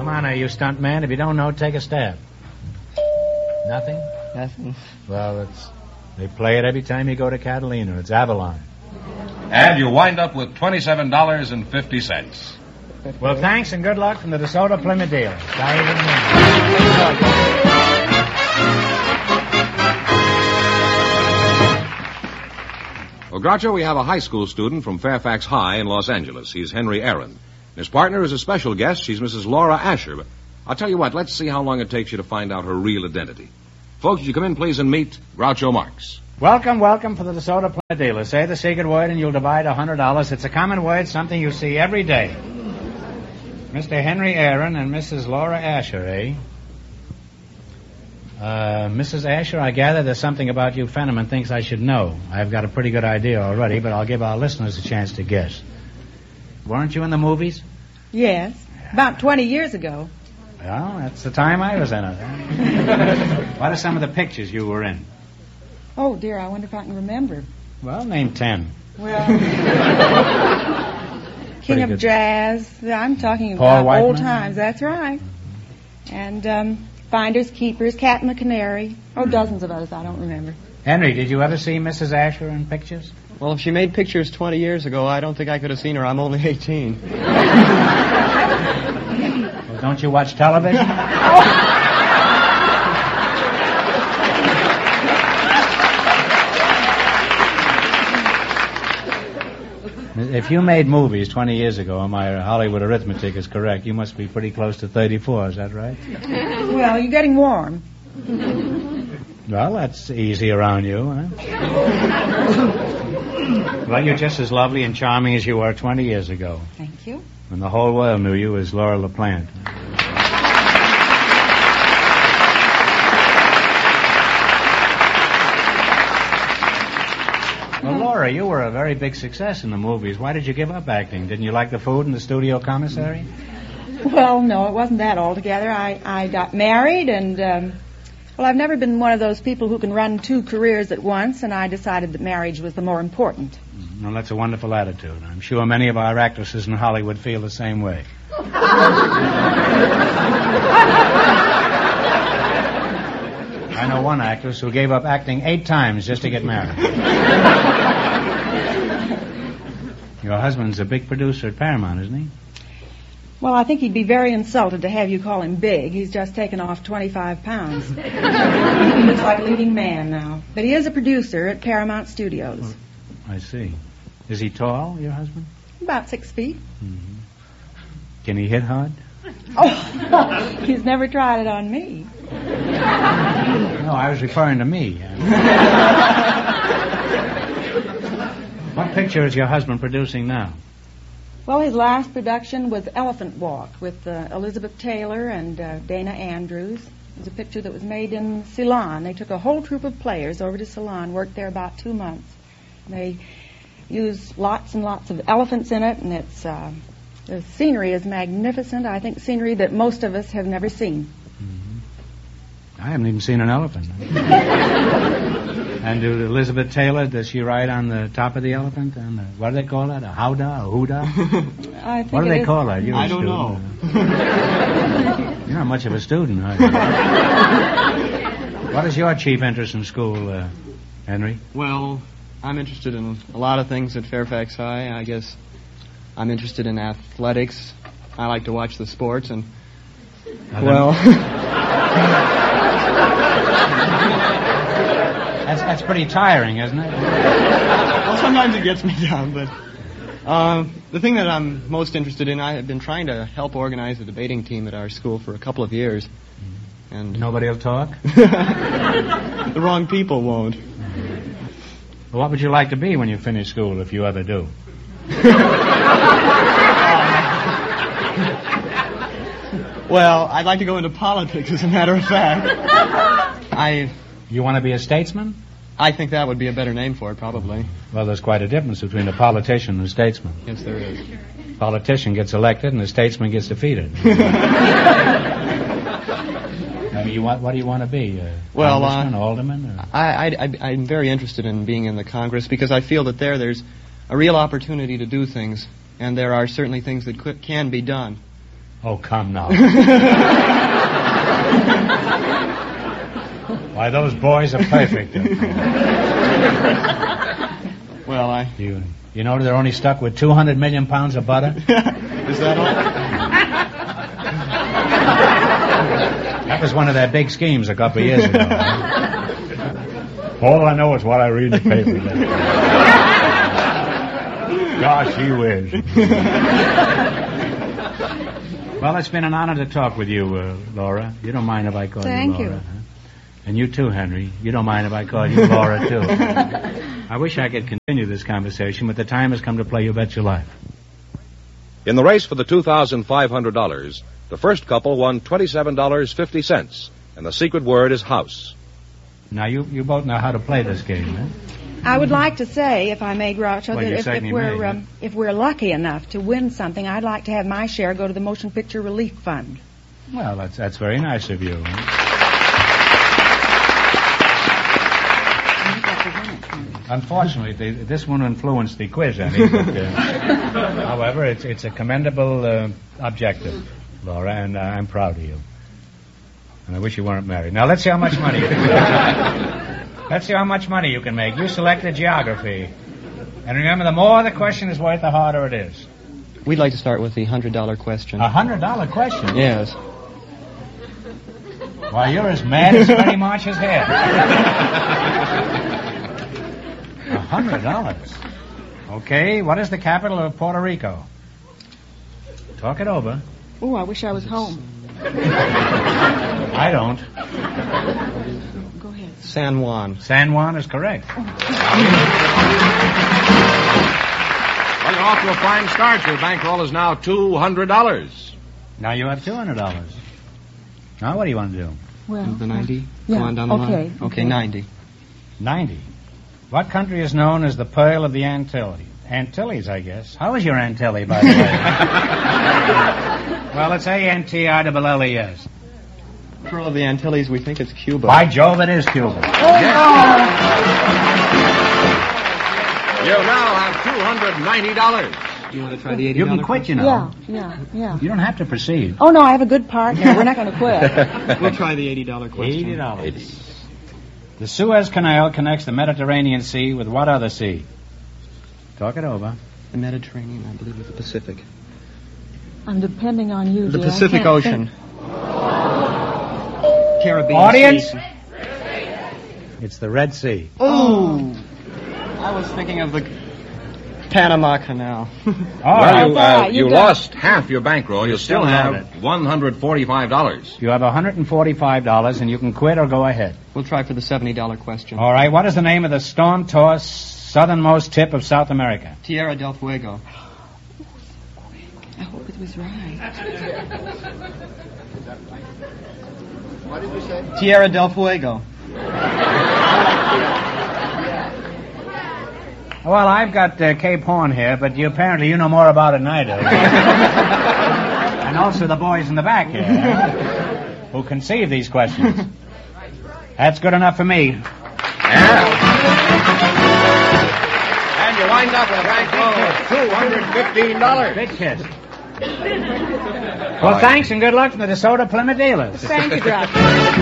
Come on, you stunt man. If you don't know, take a stab. Nothing? Nothing. Well, they play it every time you go to Catalina. It's Avalon. And you wind up with $27.50. Well, thanks and good luck from the DeSoto Plymouth dealers. Well, Groucho, we have a high school student from Fairfax High in Los Angeles. He's Henry Aaron. His partner is a special guest. She's Mrs. Laura Asher. But I'll tell you what, let's see how long it takes you to find out her real identity. Folks, you come in, please, and meet Groucho Marx. Welcome for the DeSoto Plymouth dealers. Say the secret word and you'll divide $100. It's a common word, something you see every day. Mr. Henry Aaron and Mrs. Laura Asher, eh? Mrs. Asher, I gather there's something about you Fenneman thinks I should know. I've got a pretty good idea already, but I'll give our listeners a chance to guess. Weren't you in the movies? Yes, about 20 years ago. Well, that's the time I was in it. What are some of the pictures you were in? Oh, dear, I wonder if I can remember. Well, name 10. Well, King of Jazz. I'm talking Paul about Whiteman? old times. That's right. And Finders, Keepers, Cat and the Canary. Oh, dozens of others I don't remember. Henry, did you ever see Mrs. Asher in pictures? Well, if she made pictures 20 years ago, I don't think I could have seen her. I'm only 18. Well, don't you watch television? If you made movies 20 years ago, and my Hollywood arithmetic is correct, you must be pretty close to 34, is that right? Well, you're getting warm. Well, that's easy around you, huh? Well, you're just as lovely and charming as you were 20 years ago. Thank you. When the whole world knew you as Laura LaPlante. Well, Laura, you were a very big success in the movies. Why did you give up acting? Didn't you like the food in the studio commissary? Well, no, it wasn't that altogether. I got married and, well, I've never been one of those people who can run two careers at once, and I decided that marriage was the more important. Well, that's a wonderful attitude. I'm sure many of our actresses in Hollywood feel the same way. I know one actress who gave up acting 8 times just to get married. Your husband's a big producer at Paramount, isn't he? Well, I think he'd be very insulted to have you call him big. He's just taken off 25 pounds. He looks like a leading man now. But he is a producer at Paramount Studios. Oh, I see. Is he tall, your husband? About 6 feet. Mm-hmm. Can he hit hard? Oh, he's never tried it on me. No, I was referring to me. What picture is your husband producing now? Well, his last production was Elephant Walk with Elizabeth Taylor and Dana Andrews. It was a picture that was made in Ceylon. They took a whole troupe of players over to Ceylon, worked there about 2 months. They used lots and lots of elephants in it, and the scenery is magnificent. I think scenery that most of us have never seen. Mm-hmm. I haven't even seen an elephant. And Elizabeth Taylor, does she ride on the top of the elephant? What do they call that? A howdah? A hoodah? I think what do they call that? You're I a don't student. know. You're not much of a student, are you? What is your chief interest in school, Henry? Well, I'm interested in a lot of things at Fairfax High. I guess I'm interested in athletics. I like to watch the sports, and, well... That's pretty tiring, isn't it? Well, sometimes it gets me down, but the thing that I'm most interested in, I have been trying to help organize a debating team at our school for a couple of years. And nobody will talk? The wrong people won't. Well, what would you like to be when you finish school, if you ever do? Well, I'd like to go into politics, as a matter of fact. You want to be a statesman? I think that would be a better name for it, probably. Well, there's quite a difference between a politician and a statesman. Yes, there is. Politician gets elected and the statesman gets defeated. What do you want to be? Congressman, alderman? I'm very interested in being in the Congress because I feel that there's a real opportunity to do things, and there are certainly things that can be done. Oh, come now. Why, those boys are perfect. Well, You know they're only stuck with 200 million pounds of butter? Is that all? That was one of their big schemes a couple of years ago. All I know is what I read in the paper. Gosh, he whiz. Well, it's been an honor to talk with you, Laura. You don't mind if I call Thank you Laura? you. Huh? And you too, Henry. You don't mind if I call you Laura, too? I wish I could continue this conversation, but the time has come to play You Bet Your Life. In the race for the $2,500, the first couple won $27.50, and the secret word is house. Now, you both know how to play this game, huh? I would like to say, if I may, Groucho, Well, you that certainly may. if we're lucky enough to win something, I'd like to have my share go to the Motion Picture Relief Fund. Well, that's very nice of you. Unfortunately, this won't influence the quiz any. But, however, it's a commendable objective, Laura, and I'm proud of you. And I wish you weren't married. Now, let's see how much money you can make. Let's see how much money you can make. You selected geography. And remember, the more the question is worth, the harder it is. We'd like to start with the $100 question. $100 question? Yes. Why, you're as mad as Freddie March's hair. $100. Okay, what is the capital of Puerto Rico? Talk it over. Oh, I wish I was home. I don't. Go ahead. San Juan. San Juan is correct. Well, you're off to a fine start. Your bankroll is now $200. Now you have $200. Now what do you want to do? Well, The 90? yeah, Go on down the okay, line. Okay, 90. 90. What country is known as the Pearl of the Antilles? Antilles, I guess. How is your Antilles, by the way? Well, it's A-N-T-I-L-L-E-S. Pearl of the Antilles, we think it's Cuba. By Jove, it is Cuba. You now have $290. Do you want to try the $80? You can quit, you know. Yeah. You don't have to proceed. Oh, no, I have a good partner. We're not going to quit. We'll try the $80 question. $80. The Suez Canal connects the Mediterranean Sea with what other sea? Talk it over. The Mediterranean, I believe, with the Pacific. I'm depending on you, The dear. I Pacific can't Ocean. Caribbean Audience? Sea. It's the Red Sea. Oh! I was thinking of the Panama Canal. All right. right, You you got lost half your bankroll. You still have have $145. You have $145, and you can quit or go ahead. We'll try for the $70 question. All right. What is the name of the storm-tossed southernmost tip of South America? Tierra del Fuego. I hope it was right. Tierra del Fuego. Well, I've got Cape Horn here, but apparently you know more about it than I do. And also the boys in the back here, who conceive these questions. That's good enough for me. Yeah. And you wind up with a bankroll of $215. Big kiss. Well, thanks and good luck from the DeSoto Plymouth dealers. Thank you, Groucho.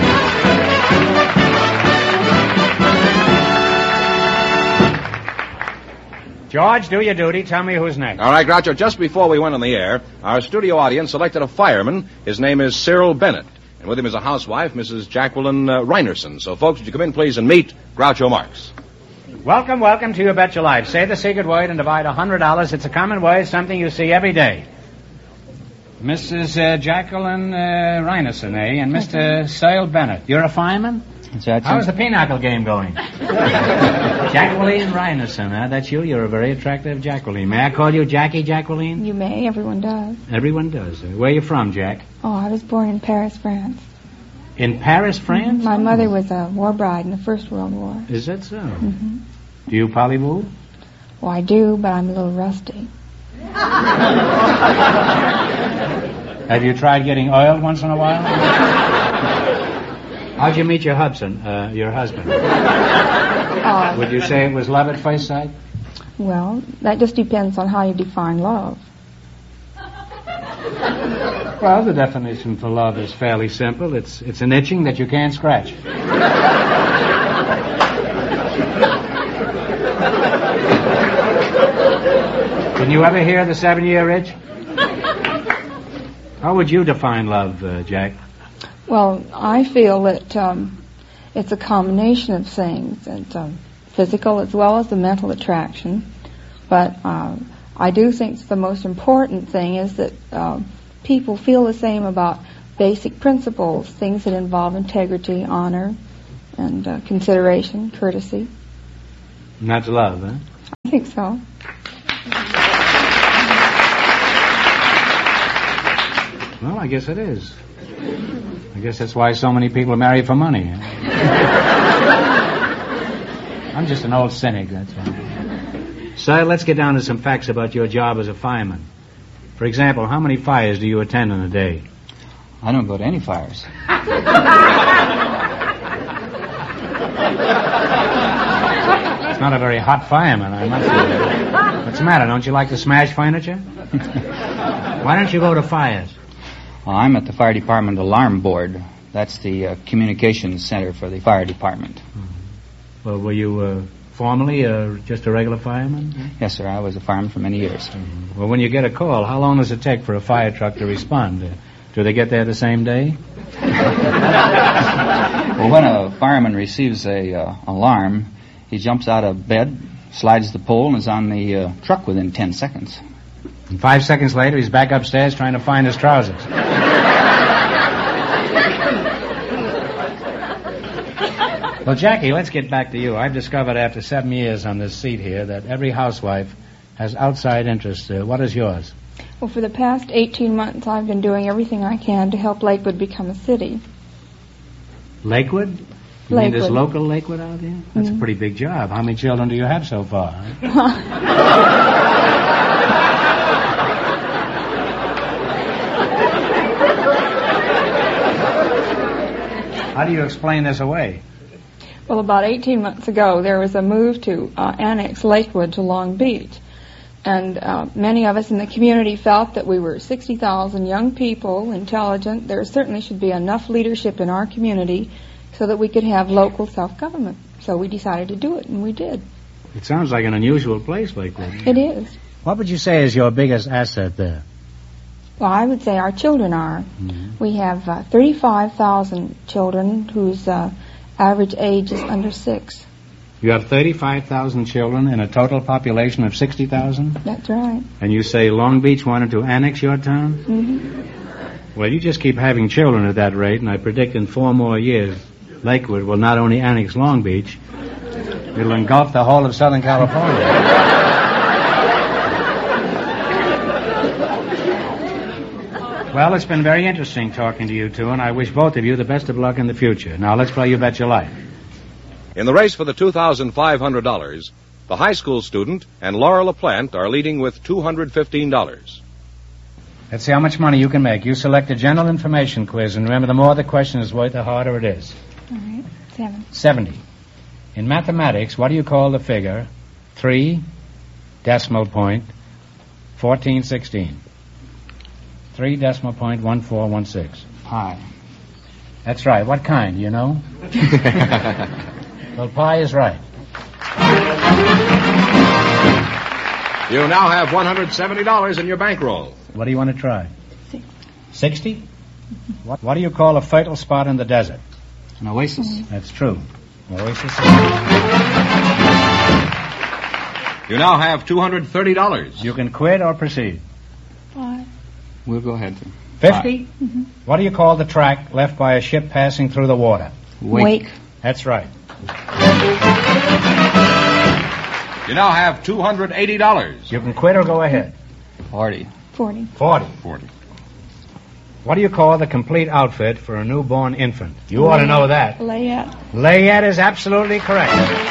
George, do your duty. Tell me who's next. All right, Groucho, just before we went on the air, our studio audience selected a fireman. His name is Cyril Bennett. And with him is a housewife, Mrs. Jacqueline Reinerson. So, folks, would you come in, please, and meet Groucho Marx. Welcome to You Bet Your Life. Say the secret word and divide $100. It's a common word, something you see every day. Mrs. Jacqueline Reinerson, eh? And Mr. Cyril Bennett. You're a fireman? How's the pinochle game going? Jacqueline Reinerson, huh? That's you? You're a very attractive Jacqueline. May I call you Jackie Jacqueline? You may. Everyone does. Everyone does. Where are you from, Jack? Oh, I was born in Paris, France. In Paris, France? My mother was a war bride in the First World War. Is that so? Mm-hmm. Do you polywoo? Well, I do, but I'm a little rusty. Have you tried getting oiled once in a while? How'd you meet your husband? Would you say it was love at first sight? Well, that just depends on how you define love. Well, the definition for love is fairly simple. It's an itching that you can't scratch. Didn't you ever hear the 7-year itch? How would you define love, Jack? Well, I feel that it's a combination of things. It's physical as well as the mental attraction. But I do think the most important thing is that people feel the same about basic principles, things that involve integrity, honor, and consideration, courtesy. And that's love, huh? I think so. Well, I guess it is. I guess that's why so many people marry for money. I'm just an old cynic, that's all. Sir, let's get down to some facts about your job as a fireman. For example, how many fires do you attend in a day? I don't go to any fires. It's not a very hot fireman, I must say. What's the matter? Don't you like to smash furniture? Why don't you go to fires? Well, I'm at the fire department alarm board. That's the communications center for the fire department. Well, were you formerly just a regular fireman? Yes, sir. I was a fireman for many years. Well, when you get a call, how long does it take for a fire truck to respond? Do they get there the same day? Well, when a fireman receives a alarm, he jumps out of bed, slides the pole, and is on the truck within 10 seconds. And 5 seconds later, he's back upstairs trying to find his trousers. Well, Jackie, let's get back to you. I've discovered after 7 years on this seat here that every housewife has outside interests. What is yours? Well, for the past 18 months, I've been doing everything I can to help Lakewood become a city. Lakewood? You mean this local Lakewood out here? That's a pretty big job. How many children do you have so far? How do you explain this away? Well, about 18 months ago, there was a move to annex Lakewood to Long Beach. And many of us in the community felt that we were 60,000 young people, intelligent. There certainly should be enough leadership in our community so that we could have local self-government. So we decided to do it, and we did. It sounds like an unusual place, Lakewood. It is. What would you say is your biggest asset there? Well, I would say our children are. Mm-hmm. We have 35,000 children whose average age is under 6. You have 35,000 children in a total population of 60,000? That's right. And you say Long Beach wanted to annex your town? Mm-hmm. Well, you just keep having children at that rate, and I predict in 4 more years, Lakewood will not only annex Long Beach, it'll engulf the whole of Southern California. Well, it's been very interesting talking to you two, and I wish both of you the best of luck in the future. Now, let's play You Bet Your Life. In the race for the $2,500, the high school student and Laura LaPlante are leading with $215. Let's see how much money you can make. You select a general information quiz, and remember, the more the question is worth, the harder it is. All right. 70. In mathematics, what do you call the figure 3 decimal point 1416? 3 decimal point 1416. Pi. That's right. What kind, you know? Well, pi is right. You now have $170 in your bankroll. What do you want to try? 60? Mm-hmm. What do you call a fertile spot in the desert? An oasis. Mm-hmm. That's true. Oasis. You now have $230. You can quit or proceed. 5. We'll go ahead. 50? Mm-hmm. What do you call the track left by a ship passing through the water? Wake. That's right. You now have $280. You can quit or go ahead. 40. 40. 40. What do you call the complete outfit for a newborn infant? You ought to know that. Layette. Layette is absolutely correct.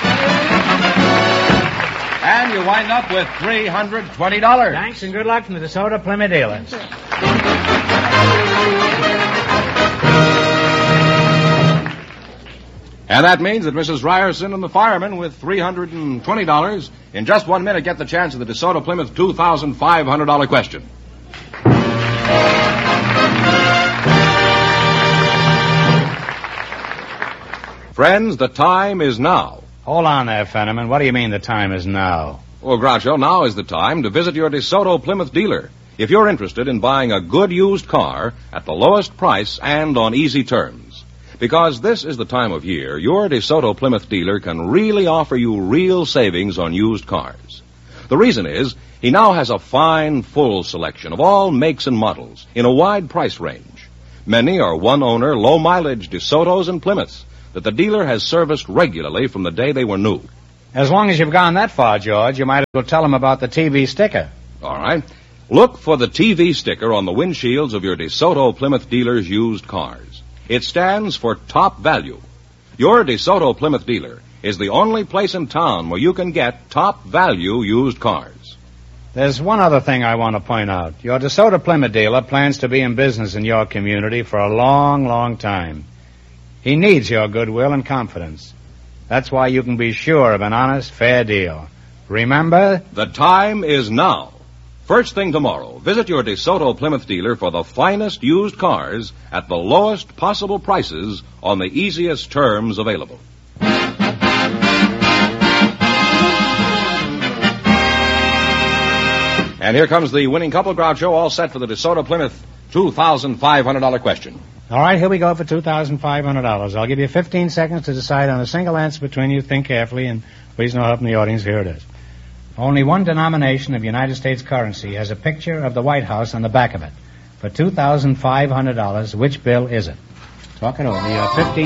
And you wind up with $320. Thanks and good luck from the DeSoto Plymouth dealers. And that means that Mrs. Ryerson and the fireman with $320 in just 1 minute get the chance of the DeSoto Plymouth $2,500 question. Friends, the time is now. Hold on there, Fenneman. What do you mean the time is now? Well, Groucho, now is the time to visit your DeSoto Plymouth dealer if you're interested in buying a good used car at the lowest price and on easy terms. Because this is the time of year your DeSoto Plymouth dealer can really offer you real savings on used cars. The reason is he now has a fine, full selection of all makes and models in a wide price range. Many are one-owner, low-mileage DeSotos and Plymouths that the dealer has serviced regularly from the day they were new. As long as you've gone that far, George, you might as well tell them about the TV sticker. All right. Look for the TV sticker on the windshields of your DeSoto Plymouth dealer's used cars. It stands for top value. Your DeSoto Plymouth dealer is the only place in town where you can get top value used cars. There's one other thing I want to point out. Your DeSoto Plymouth dealer plans to be in business in your community for a long, long time. He needs your goodwill and confidence. That's why you can be sure of an honest, fair deal. Remember? The time is now. First thing tomorrow, visit your DeSoto Plymouth dealer for the finest used cars at the lowest possible prices on the easiest terms available. And here comes the winning couple, Groucho, all set for the DeSoto Plymouth $2,500 question. All right, here we go for $2,500. I'll give you 15 seconds to decide on a single answer between you. Think carefully, and please no help from the audience. Here it is. Only one denomination of United States currency has a picture of the White House on the back of it. For $2,500, which bill is it? Talk it over. You have 15